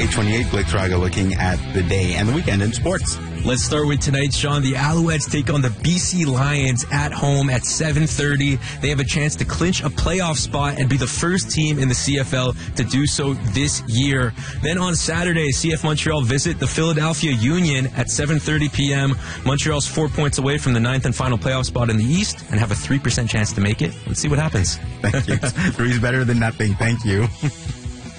8:28, Blake Trago looking at the day and the weekend in sports. Let's start with tonight, Sean. The Alouettes take on the BC Lions at home at 7:30. They have a chance to clinch a playoff spot and be the first team in the CFL to do so this year. Then on Saturday, CF Montreal visit the Philadelphia Union at 7:30 p.m. Montreal's 4 points away from the 9th and final playoff spot in the East and have a 3% chance to make it. Let's see what happens. Thank you. Three's better than nothing. Thank you.